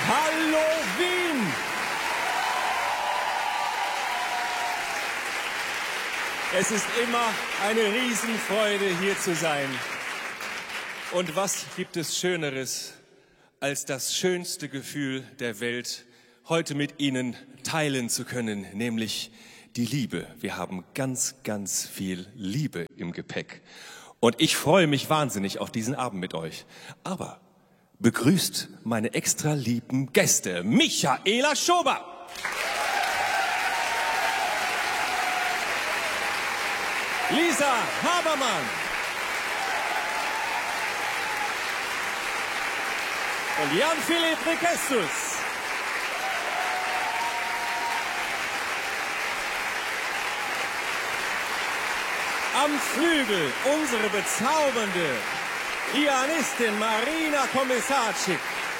Hallo Wien! Es ist immer eine Riesenfreude, hier zu sein. Und was gibt es Schöneres, als das schönste Gefühl der Welt heute mit Ihnen teilen zu können, nämlich die Liebe. Wir haben ganz, ganz viel Liebe im Gepäck. Und ich freue mich wahnsinnig auf diesen Abend mit euch. Aber begrüßt meine extra lieben Gäste, Michaela Schober. Lisa Habermann. Und Jan-Philipp Rekestus. Am Flügel unsere bezaubernde Pianistin Marina Komisarczyk.